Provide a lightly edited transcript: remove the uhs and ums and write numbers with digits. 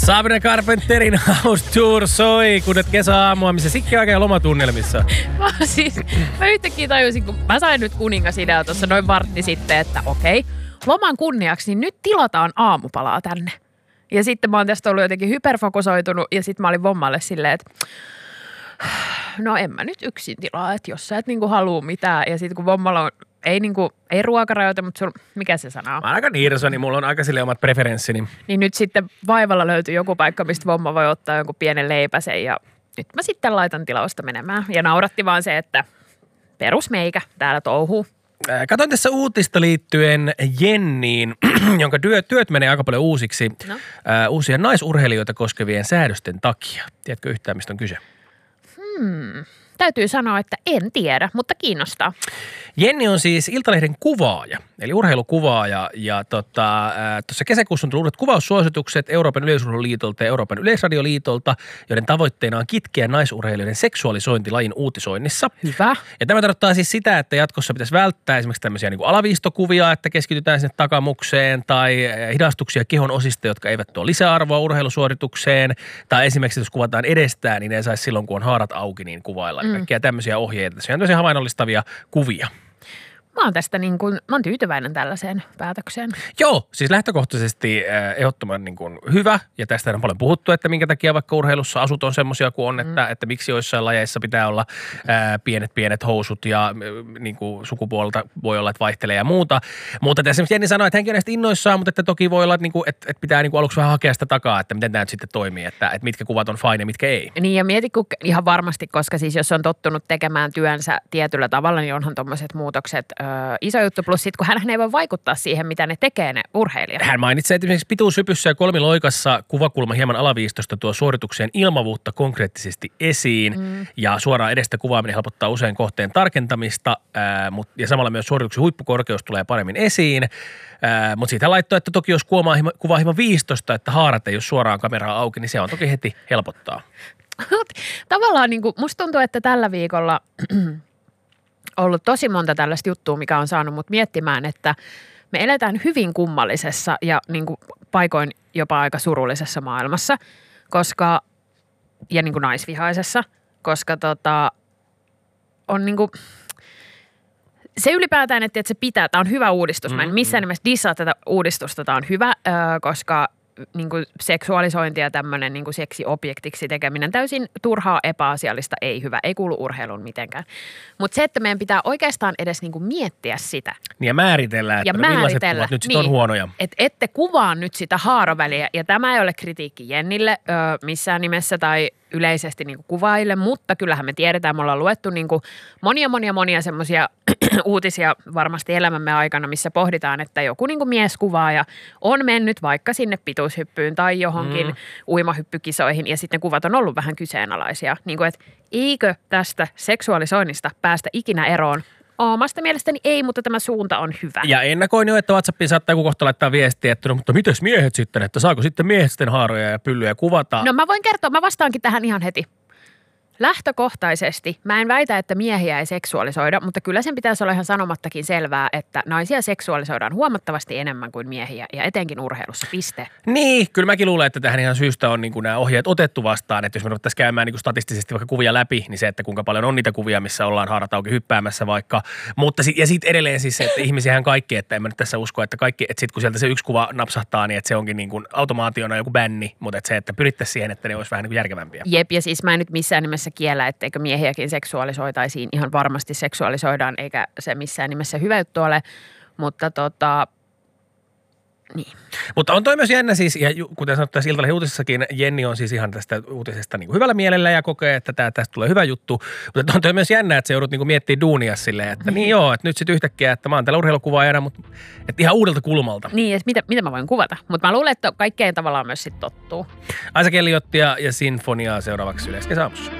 Sabrina Carpenterin House Tour soi, kun et kesäaamua, missä Sikki on oikein lomatunnelmissa. Mä yhtäkkiä tajusin, kun mä sain nyt kuningasidea tuossa noin vartti sitten, että okei, loman kunniaksi, niin nyt tilataan aamupalaa tänne. Ja sitten mä oon tästä ollut jotenkin hyperfokusoitunut ja sitten mä olin vommalle silleen, että no en mä nyt yksin tilaa, että jos sä et niinku halua mitään. Ja sitten kun vommalla on, ei ruokarajoite, mutta mikä se sana on? Mä oon aika niirso, niin mulla on aika sille omat preferenssini. Niin nyt sitten vaivalla löytyy joku paikka, mistä vomma voi ottaa jonkun pienen leipäsen ja nyt mä sitten laitan tilausta menemään. Ja nauratti vaan se, että perusmeikä täällä touhuu. Katoin tässä uutista liittyen Jenniin, jonka työt menee aika paljon uusiksi uusia naisurheilijoita koskevien säädösten takia. Tiedätkö yhtään, mistä on kyse? Täytyy sanoa, että en tiedä, mutta kiinnostaa. Jenni on siis Iltalehden kuvaaja, eli urheilukuvaaja, ja tuossa kesäkuussa on tullut uudet kuvaussuositukset Euroopan yleisurheiluliitolta ja Euroopan yleisradioliitolta, joiden tavoitteena on kitkeä naisurheilijoiden seksuaalisointi lajin uutisoinnissa. Hyvä. Ja tämä tarkoittaa siis sitä, että jatkossa pitäisi välttää esimerkiksi tämmöisiä niin kuin alaviistokuvia, että keskitytään sinne takamukseen, tai hidastuksia kehon osista, jotka eivät tuo lisäarvoa urheilusuoritukseen, tai esimerkiksi jos kuvataan edestään, niin ei saisi silloin, kun on haarat auki, niin kuvailla. Kaikkia tämmöisiä ohjeita. Se on tämmöisiä havainnollistavia kuvia. Mä oon tyytyväinen tällaiseen päätökseen. Joo, siis lähtökohtaisesti ehdottoman niin kuin hyvä, ja tästä on paljon puhuttu, että minkä takia vaikka urheilussa asut on semmoisia kuin on, että miksi joissain lajeissa pitää olla pienet housut ja niin kuin sukupuolta voi olla, että vaihtelee ja muuta. Mutta tässä Jenni sanoi, että hänkin on näistä innoissaan, mutta että toki voi olla, että pitää niin kuin aluksi vähän hakea sitä takaa, että miten tämä nyt sitten toimii, että mitkä kuvat on fine ja mitkä ei. Niin ja mieti, kun ihan varmasti, koska siis jos on tottunut tekemään työnsä tietyllä tavalla, niin onhan tuommoiset muutokset iso juttu, plus sitten kun hän ei voi vaikuttaa siihen, mitä ne tekee ne urheilijat. Hän mainitsee, että esimerkiksi pituushypyssä ja kolmiloikassa kuvakulma hieman alaviistosta tuo suoritukseen ilmavuutta konkreettisesti esiin ja suoraan edestä kuvaaminen helpottaa usein kohteen tarkentamista ja samalla myös suorituksen huippukorkeus tulee paremmin esiin. Mutta siitä laittoi, että toki jos kuvaa hieman viistosta, että haarat ei ole suoraan kameraa auki, niin se on toki heti helpottaa. Tavallaan niin kuin, musta tuntuu, että tällä viikolla ollut tosi monta tällaista juttua, mikä on saanut mut miettimään, että me eletään hyvin kummallisessa ja niin kuin paikoin jopa aika surullisessa maailmassa, ja niin kuin naisvihaisessa, koska on niin kuin, se ylipäätään, että se pitää, tämä on hyvä uudistus. Mä en missään nimessä dissaa tätä uudistusta, tämä on hyvä, koska niin kuin seksuaalisointi ja tämmöinen niin kuin seksiobjektiksi tekeminen täysin turhaa, epäasiallista, ei hyvä, ei kuulu urheiluun mitenkään. Mutta se, että meidän pitää oikeastaan edes niin kuin miettiä sitä. Niin ja määritellä, että millaiset kuvat nyt sitten on huonoja. Että ette kuvaa nyt sitä haaroväliä, ja tämä ei ole kritiikki Jennille missään nimessä tai yleisesti niin kuin kuvaajille, mutta kyllähän me tiedetään, me ollaan luettu niin kuin monia semmoisia uutisia varmasti elämämme aikana, missä pohditaan, että joku niin kuin mieskuvaaja on mennyt vaikka sinne pituushyppyyn tai johonkin uimahyppykisoihin ja sitten kuvat on ollut vähän kyseenalaisia. Niin kuin, että eikö tästä seksuaalisoinnista päästä ikinä eroon? Omasta mielestäni ei, mutta tämä suunta on hyvä. Ja ennakoin jo, että WhatsAppiin saattaa joku kohta laittaa viestiä, että no, mutta mites miehet sitten, että saako sitten miehet sitten haaroja ja pyllyjä kuvata? No mä voin kertoa, mä vastaankin tähän ihan heti. Lähtökohtaisesti mä en väitä, että miehiä ei seksuaalisoida, mutta kyllä sen pitäisi olla ihan sanomattakin selvää, että naisia seksuaalisoidaan huomattavasti enemmän kuin miehiä ja etenkin urheilussa, piste. Niin, kyllä mäkin luulen, että tähän ihan syystä on niin kuin nämä ohjeet otettu vastaan, että jos me ruvettaisiin käymään niin kuin statistisesti vaikka kuvia läpi, niin se, että kuinka paljon on niitä kuvia, missä ollaan haarat auki hyppäämässä vaikka, mutta ja sitten edelleen siis se, että ihmisiähän kaikki, että en mä nyt tässä usko, että kaikki, että sitten kun sieltä se yksi kuva napsahtaa, niin että se onkin niin kuin automaationa joku bänni, mutta että se, että pyrittäisiin siihen, että ne olisi vähän niin kuin järkevämpiä. Jep, ja siis mä en nyt missään nimessä kiellä, etteikö miehiäkin seksuaalisoitaisiin. Ihan varmasti seksuaalisoidaan, eikä se missään nimessä hyvä juttu ole, mutta niin. Mutta on toi myös jännä siis, ja kuten sanottu tässä Iltalehden uutisessakin, Jenni on siis ihan tästä uutisesta niin kuin hyvällä mielellä ja kokee, että tästä tulee hyvä juttu. Mutta on toi myös jännä, että se joudut niin kuin miettimään duunia silleen, että niin joo, että nyt sitten yhtäkkiä, että mä oon täällä urheilukuvaajana, mutta että ihan uudelta kulmalta. Niin, että mitä mä voin kuvata. Mutta mä luulen, että kaikkeen tavallaan myös sitten tottuu. Aisa Kelliottia ja Sinfoniaa seuraavaksi Yleiskesä aamussa.